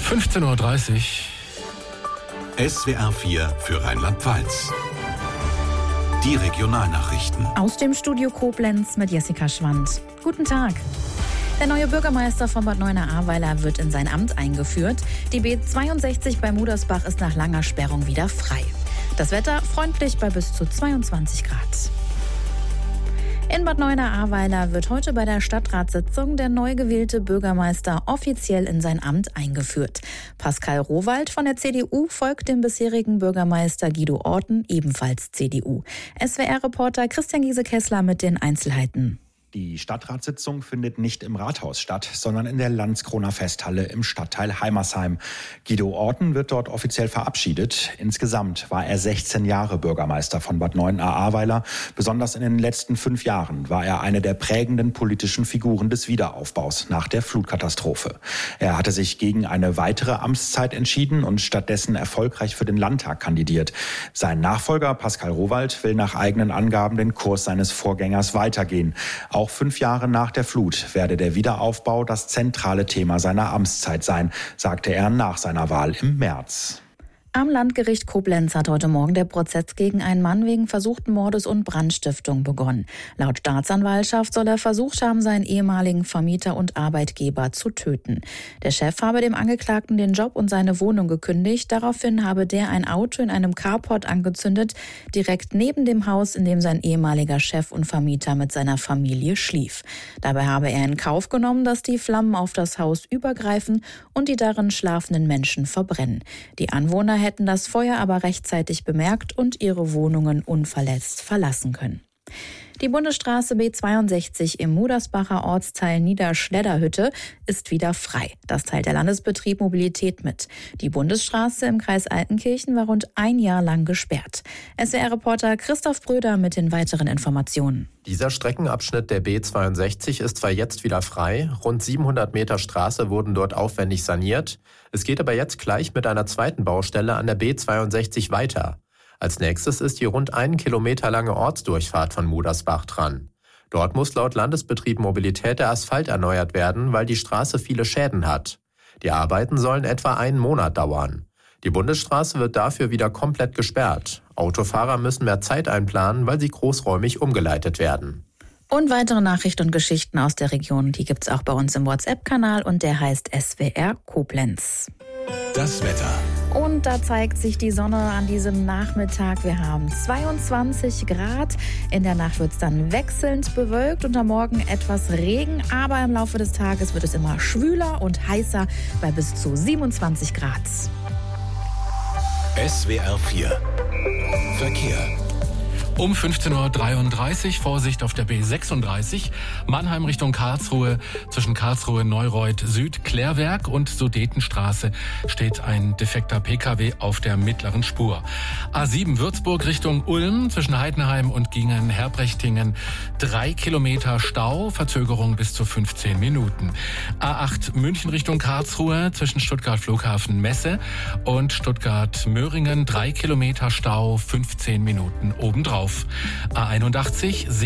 15:30 Uhr. SWR 4 für Rheinland-Pfalz. Die Regionalnachrichten. Aus dem Studio Koblenz mit Jessica Schwand. Guten Tag. Der neue Bürgermeister von Bad Neuenahr-Ahrweiler wird in sein Amt eingeführt. Die B62 bei Mudersbach ist nach langer Sperrung wieder frei. Das Wetter freundlich bei bis zu 22 Grad. In Bad Neuenahr-Ahrweiler wird heute bei der Stadtratssitzung der neu gewählte Bürgermeister offiziell in sein Amt eingeführt. Pascal Rohwald von der CDU folgt dem bisherigen Bürgermeister Guido Orten, ebenfalls CDU. SWR-Reporter Christian Giese-Kessler mit den Einzelheiten. Die Stadtratssitzung findet nicht im Rathaus statt, sondern in der Landskroner Festhalle im Stadtteil Heimersheim. Guido Orten wird dort offiziell verabschiedet. Insgesamt war er 16 Jahre Bürgermeister von Bad Neuenahr-Ahrweiler. Besonders in den letzten 5 Jahren war er eine der prägenden politischen Figuren des Wiederaufbaus nach der Flutkatastrophe. Er hatte sich gegen eine weitere Amtszeit entschieden und stattdessen erfolgreich für den Landtag kandidiert. Sein Nachfolger Pascal Rohwald will nach eigenen Angaben den Kurs seines Vorgängers weitergehen. Auch 5 Jahre nach der Flut werde der Wiederaufbau das zentrale Thema seiner Amtszeit sein, sagte er nach seiner Wahl im März. Am Landgericht Koblenz hat heute Morgen der Prozess gegen einen Mann wegen versuchten Mordes und Brandstiftung begonnen. Laut Staatsanwaltschaft soll er versucht haben, seinen ehemaligen Vermieter und Arbeitgeber zu töten. Der Chef habe dem Angeklagten den Job und seine Wohnung gekündigt. Daraufhin habe der ein Auto in einem Carport angezündet, direkt neben dem Haus, in dem sein ehemaliger Chef und Vermieter mit seiner Familie schlief. Dabei habe er in Kauf genommen, dass die Flammen auf das Haus übergreifen und die darin schlafenden Menschen verbrennen. Die Anwohner hätten das Feuer aber rechtzeitig bemerkt und ihre Wohnungen unverletzt verlassen können. Die Bundesstraße B62 im Mudersbacher Ortsteil Niederschledderhütte ist wieder frei. Das teilt der Landesbetrieb Mobilität mit. Die Bundesstraße im Kreis Altenkirchen war rund 1 Jahr lang gesperrt. SWR-Reporter Christoph Bröder mit den weiteren Informationen. Dieser Streckenabschnitt der B62 ist zwar jetzt wieder frei. Rund 700 Meter Straße wurden dort aufwendig saniert. Es geht aber jetzt gleich mit einer zweiten Baustelle an der B62 weiter. Als nächstes ist die rund 1 Kilometer lange Ortsdurchfahrt von Mudersbach dran. Dort muss laut Landesbetrieb Mobilität der Asphalt erneuert werden, weil die Straße viele Schäden hat. Die Arbeiten sollen etwa 1 Monat dauern. Die Bundesstraße wird dafür wieder komplett gesperrt. Autofahrer müssen mehr Zeit einplanen, weil sie großräumig umgeleitet werden. Und weitere Nachrichten und Geschichten aus der Region, die gibt's auch bei uns im WhatsApp-Kanal und der heißt SWR Koblenz. Das Wetter. Und da zeigt sich die Sonne an diesem Nachmittag. Wir haben 22 Grad. In der Nacht wird es dann wechselnd bewölkt und am Morgen etwas Regen. Aber im Laufe des Tages wird es immer schwüler und heißer bei bis zu 27 Grad. SWR 4 Verkehr. Um 15:33 Uhr Vorsicht auf der B36, Mannheim Richtung Karlsruhe. Zwischen Karlsruhe-Neureuth Süd, Klärwerk und Sudetenstraße steht ein defekter Pkw auf der mittleren Spur. A7 Würzburg Richtung Ulm, zwischen Heidenheim und Gingen-Herbrechtingen 3 Kilometer Stau, Verzögerung bis zu 15 Minuten. A8 München Richtung Karlsruhe, zwischen Stuttgart Flughafen Messe und Stuttgart-Möhringen 3 Kilometer Stau, 15 Minuten obendrauf. A81